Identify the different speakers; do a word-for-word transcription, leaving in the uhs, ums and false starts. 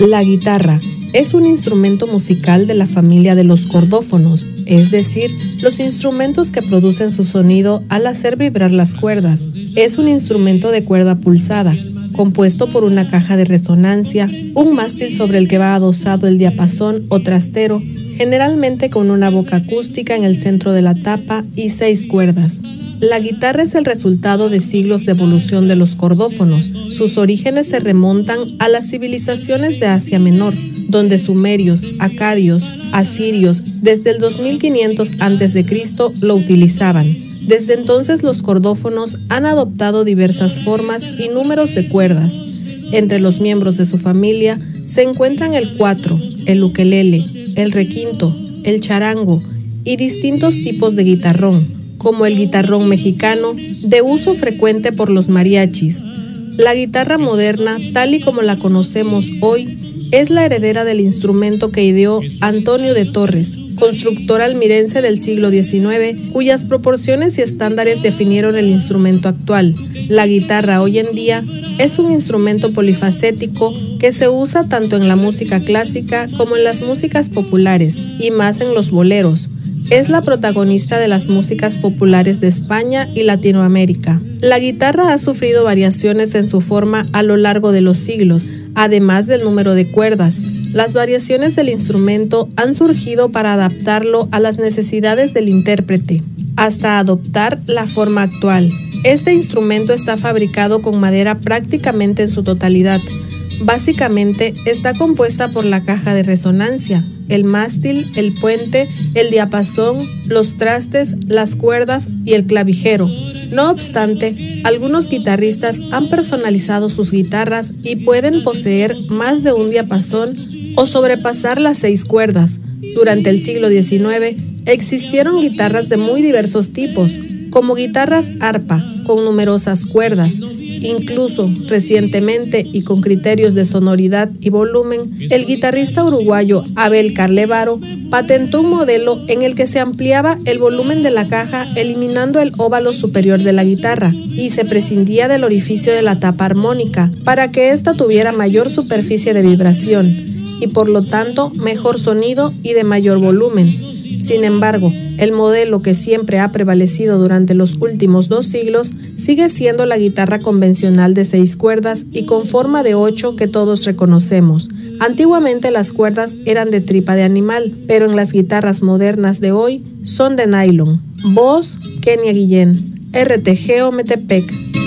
Speaker 1: La guitarra es un instrumento musical de la familia de los cordófonos, es decir, los instrumentos que producen su sonido al hacer vibrar las cuerdas. Es un instrumento de cuerda pulsada, compuesto por una caja de resonancia, un mástil sobre el que va adosado el diapasón o trastero, generalmente con una boca acústica en el centro de la tapa y seis cuerdas. La guitarra es el resultado de siglos de evolución de los cordófonos. Sus orígenes se remontan a las civilizaciones de Asia Menor, donde sumerios, acadios, asirios, desde el dos mil quinientos antes de Cristo lo utilizaban. Desde entonces los cordófonos han adoptado diversas formas y números de cuerdas. Entre los miembros de su familia se encuentran el cuatro, el ukelele, el requinto, el charango y distintos tipos de guitarrón, como el guitarrón mexicano, de uso frecuente por los mariachis. La guitarra moderna, tal y como la conocemos hoy, es la heredera del instrumento que ideó Antonio de Torres, constructor almirense del siglo diecinueve, cuyas proporciones y estándares definieron el instrumento actual. La guitarra hoy en día es un instrumento polifacético que se usa tanto en la música clásica como en las músicas populares, y más en los boleros. Es la protagonista de las músicas populares de España y Latinoamérica. La guitarra ha sufrido variaciones en su forma a lo largo de los siglos, además del número de cuerdas. Las variaciones del instrumento han surgido para adaptarlo a las necesidades del intérprete, hasta adoptar la forma actual. Este instrumento está fabricado con madera prácticamente en su totalidad. Básicamente está compuesta por la caja de resonancia, el mástil, el puente, el diapasón, los trastes, las cuerdas y el clavijero. No obstante, algunos guitarristas han personalizado sus guitarras y pueden poseer más de un diapasón o sobrepasar las seis cuerdas. Durante el siglo diecinueve existieron guitarras de muy diversos tipos, como guitarras arpa, con numerosas cuerdas. Incluso, recientemente y con criterios de sonoridad y volumen, el guitarrista uruguayo Abel Carlevaro patentó un modelo en el que se ampliaba el volumen de la caja eliminando el óvalo superior de la guitarra y se prescindía del orificio de la tapa armónica para que ésta tuviera mayor superficie de vibración y por lo tanto mejor sonido y de mayor volumen. Sin embargo, el modelo que siempre ha prevalecido durante los últimos dos siglos sigue siendo la guitarra convencional de seis cuerdas y con forma de ocho que todos reconocemos. Antiguamente las cuerdas eran de tripa de animal, pero en las guitarras modernas de hoy son de nylon. Voz, Kenia Guillén, R T G O Metepec.